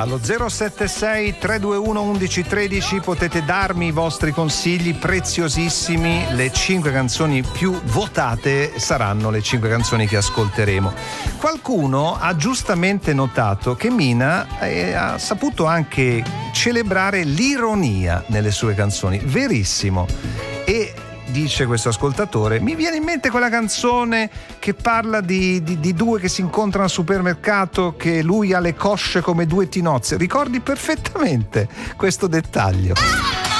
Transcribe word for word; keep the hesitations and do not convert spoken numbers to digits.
Allo zero sette sei tre due uno uno uno uno tre potete darmi i vostri consigli preziosissimi. Le cinque canzoni più votate saranno le cinque canzoni che ascolteremo. Qualcuno ha giustamente notato che Mina eh, ha saputo anche celebrare l'ironia nelle sue canzoni. Verissimo. E dice questo ascoltatore: mi viene in mente quella canzone che parla di, di, di due che si incontrano al supermercato, che lui ha le cosce come due tinozze. Ricordi perfettamente questo dettaglio.